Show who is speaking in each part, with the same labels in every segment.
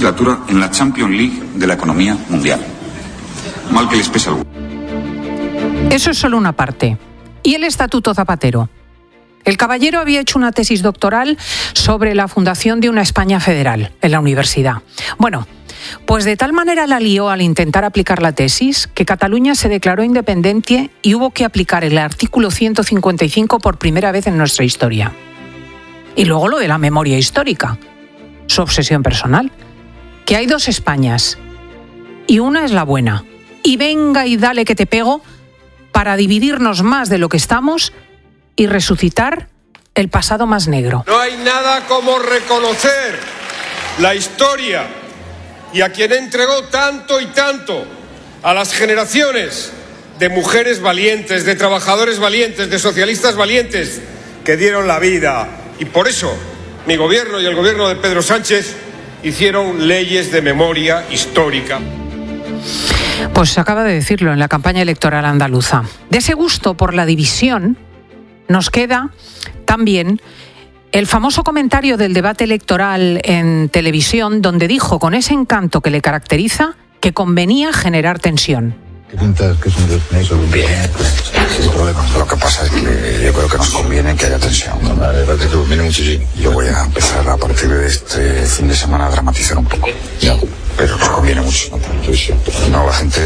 Speaker 1: legislatura en la Champions League de la economía mundial. Mal que les pese algo.
Speaker 2: Eso es solo una parte. ¿Y el Estatuto Zapatero? El caballero había hecho una tesis doctoral sobre la fundación de una España federal en la universidad. Bueno, pues de tal manera la lió al intentar aplicar la tesis que Cataluña se declaró independiente y hubo que aplicar el artículo 155 por primera vez en nuestra historia. Y luego lo de la memoria histórica, su obsesión personal, que hay dos Españas y una es la buena. Y venga y dale que te pego para dividirnos más de lo que estamos y resucitar el pasado más negro.
Speaker 3: No hay nada como reconocer la historia y a quien entregó tanto y tanto a las generaciones de mujeres valientes, de trabajadores valientes, de socialistas valientes que dieron la vida. Y por eso mi gobierno y el gobierno de Pedro Sánchez hicieron leyes de memoria histórica.
Speaker 2: Pues acaba de decirlo en la campaña electoral andaluza. De ese gusto por la división nos queda también el famoso comentario del debate electoral en televisión, donde dijo con ese encanto que le caracteriza que convenía generar tensión.
Speaker 4: ¿Qué pintas que es un descenso? Bien, pues sin problema. Lo que pasa es que yo creo que nos conviene que haya tensión. Vale, te conviene muchísimo. Yo voy a empezar a partir de este fin de semana a dramatizar un poco. Ya. Pero nos conviene mucho. No, la gente...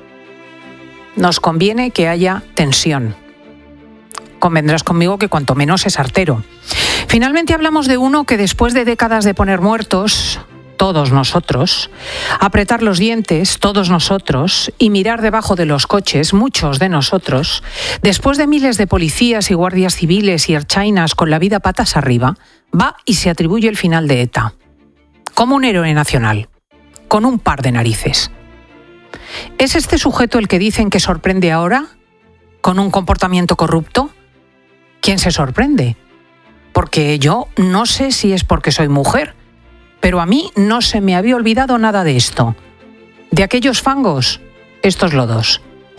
Speaker 2: Nos conviene que haya tensión. Convendrás conmigo que cuanto menos es artero. Finalmente hablamos de uno que después de décadas de poner muertos, todos nosotros, apretar los dientes, todos nosotros, y mirar debajo de los coches, muchos de nosotros, después de miles de policías y guardias civiles y erchainas con la vida patas arriba, va y se atribuye el final de ETA. Como un héroe nacional, con un par de narices. ¿Es este sujeto el que dicen que sorprende ahora, con un comportamiento corrupto? ¿Quién se sorprende? Porque yo no sé si es porque soy mujer, pero a mí no se me había olvidado nada de esto. De aquellos fangos, estos lodos.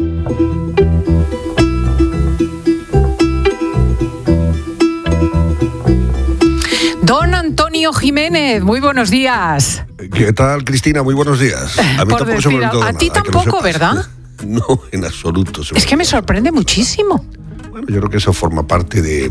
Speaker 2: Don Antonio Jiménez, muy buenos días.
Speaker 5: ¿Qué tal, Cristina? Muy buenos días. A mí tampoco se me olvidó nada.
Speaker 2: A ti tampoco, ¿verdad?
Speaker 5: No, en absoluto.
Speaker 2: Es que me sorprende muchísimo.
Speaker 5: Bueno, yo creo que eso forma parte de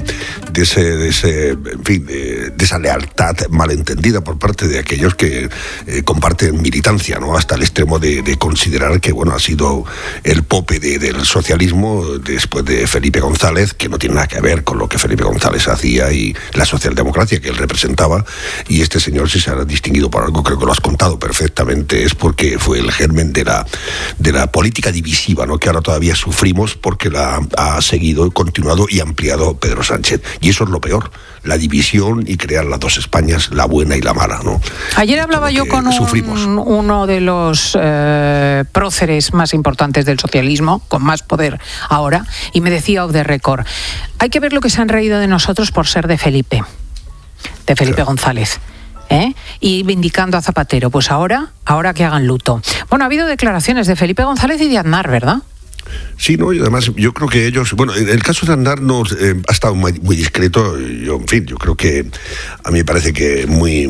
Speaker 5: esa lealtad malentendida por parte de aquellos que comparten militancia, ¿no? Hasta el extremo de considerar que, bueno, ha sido el pope del socialismo después de Felipe González, que no tiene nada que ver con lo que Felipe González hacía y la socialdemocracia que él representaba. Y este señor, si se ha distinguido por algo, creo que lo has contado perfectamente, es porque fue el germen de la política divisiva, ¿no? Que ahora todavía sufrimos porque la ha seguido, continuado y ampliado Pedro Sánchez. Y eso es lo peor, la división y crear las dos Españas, la buena y la mala, ¿no?
Speaker 2: Ayer hablaba yo con uno de los próceres más importantes del socialismo, con más poder ahora, y me decía off the record, hay que ver lo que se han reído de nosotros por ser de Felipe claro. González. Y vindicando a Zapatero, pues ahora que hagan luto. Bueno, ha habido declaraciones de Felipe González y de Aznar, ¿verdad?
Speaker 5: Sí, no, y además yo creo que ellos, bueno, en el caso de Aznar ha estado muy discreto. Yo creo que a mí me parece que muy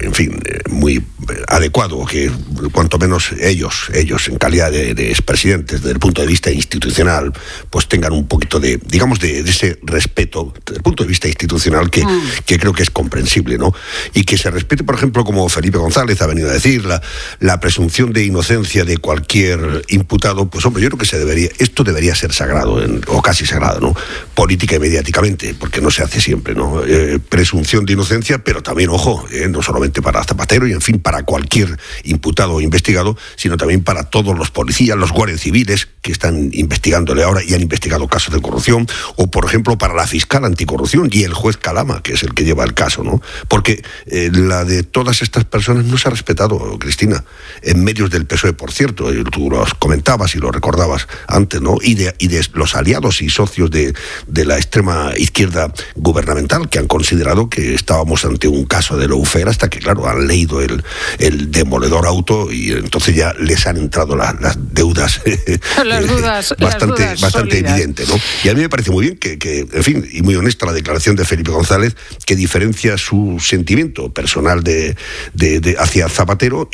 Speaker 5: adecuado que cuanto menos ellos en calidad de expresidentes, desde el punto de vista institucional, pues tengan un poquito de ese respeto desde el punto de vista institucional que creo que es comprensible, ¿no? Y que se respete, por ejemplo, como Felipe González ha venido a decir, la presunción de inocencia de cualquier imputado. Pues hombre, yo creo que esto debería ser sagrado, o casi sagrado, ¿no? Política y mediáticamente, porque no se hace siempre, ¿no? Presunción de inocencia, pero también, ojo, no solamente para Zapatero y, en fin, para cualquier imputado o investigado, sino también para todos los policías, los guardias civiles que están investigándole ahora y han investigado casos de corrupción, o, por ejemplo, para la fiscal anticorrupción y el juez Calama, que es el que lleva el caso, ¿no? Porque la de todas estas personas no se ha respetado, Cristina, en medios del PSOE, por cierto, tú los comentabas y lo recordabas antes, ¿no? Y de los aliados y socios de la extrema izquierda gubernamental, que han considerado que estábamos ante un caso de lawfare, hasta que, claro, han leído el demoledor auto y entonces ya les han entrado las deudas bastante evidente, ¿no? Y a mí me parece muy bien que, en fin, y muy honesta la declaración de Felipe González, que diferencia su sentimiento personal hacia Zapatero